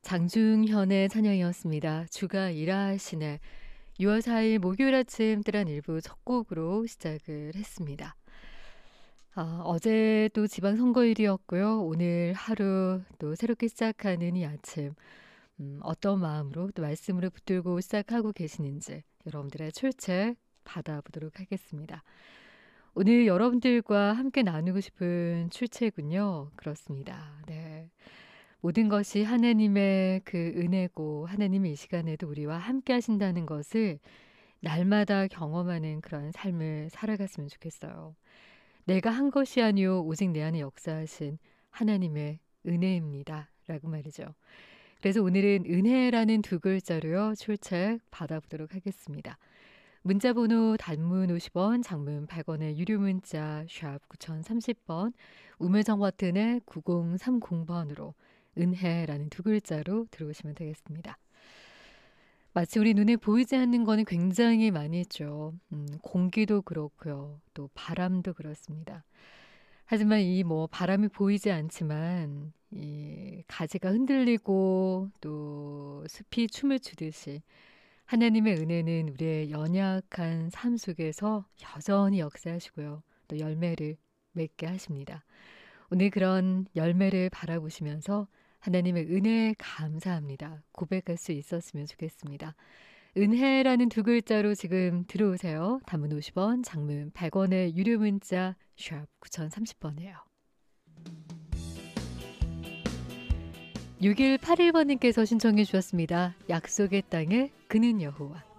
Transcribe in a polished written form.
장중현의 찬양이었습니다. 주가 일하시네. 6월 4일 목요일 아침 뜨란 일부 첫 곡으로 시작을 했습니다. 어제 또 지방선거일이었고요. 오늘 하루 또 새롭게 시작하는 이 아침 어떤 마음으로 또 말씀으로 붙들고 시작하고 계시는지 여러분들의 출첵 받아보도록 하겠습니다. 오늘 여러분들과 함께 나누고 싶은 출첵은요. 그렇습니다. 네. 모든 것이 하나님의 그 은혜고 하나님이 이 시간에도 우리와 함께 하신다는 것을 날마다 경험하는 그런 삶을 살아갔으면 좋겠어요. 내가 한 것이 아니요 오직 내 안에 역사하신 하나님의 은혜입니다. 라고 말이죠. 그래서 오늘은 은혜라는 두 글자로요. 출첵 받아보도록 하겠습니다. 문자번호 단문 50원, 장문 100원의 유료 문자 샵 9030번, 우물정 버튼의 9030번으로 은혜라는 두 글자로 들어오시면 되겠습니다. 마치 우리 눈에 보이지 않는 거는 굉장히 많이 있죠. 공기도 그렇고요. 또 바람도 그렇습니다. 하지만 이 바람이 보이지 않지만 이 가지가 흔들리고 또 숲이 춤을 추듯이 하나님의 은혜는 우리의 연약한 삶 속에서 여전히 역사하시고요. 또 열매를 맺게 하십니다. 오늘 그런 열매를 바라보시면서 하나님의 은혜에 감사합니다. 고백할 수 있었으면 좋겠습니다. 은혜라는 두 글자로 지금 들어오세요. 단문 50원, 장문 100원의 유료 문자 샵 9030번이에요. 6181번님께서 신청해 주셨습니다. 약속의 땅에 그는 여호와.